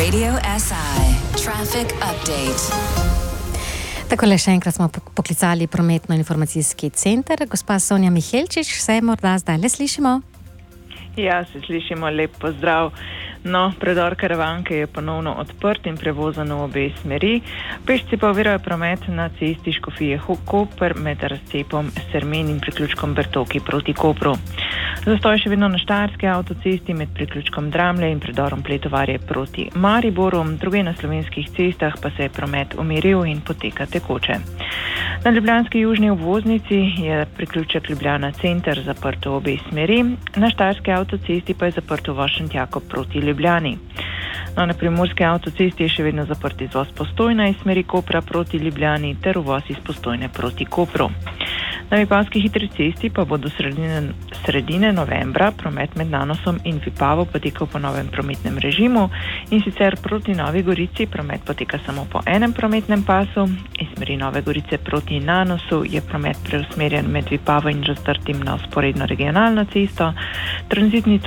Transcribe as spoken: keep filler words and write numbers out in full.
Radio S I Traffic Update. Takole še enkrat smo poklicali prometno-informacijski center. Gospa Sonja Mihelčič, se morda zdaj le slišimo? Ja, se slišimo, lep pozdrav. No, predor Karavanke je ponovno odprt in prevozen v obe smeri. Pešci pa ovirajo promet na cesti Škofije Koper med razcepom Sermen in priključkom Bertoki proti Kopru. Zastoj še vedno na Štajerski avtocesti med priključkom Dramlje in predorom Pletovarje proti Mariboru. Druge na slovenskih cestah pa se je promet umiril in poteka tekoče. Na ljubljanski južni obvoznici je priključek Ljubljana center zaprt v obe smeri, na Štajerski avtocesti pa je zaprt v Šentjakov proti Ljubljani. No, na primorski avtocesti je še vedno zaprt izvoz Postojna iz smeri Kopra proti Ljubljani ter uvoz iz Postojne proti Kopru. Na Vipavski hitri cesti pa bo do sredine, sredine novembra promet med Nanosom in Vipavo potekal po novem prometnem režimu, in sicer proti Novi Gorici promet poteka samo po enem prometnem pasu, iz smeri Nove Gorice proti Nanosu je promet preusmerjen med Vipavo in Žastrtim na vzporedno regionalno cesto, tranzitni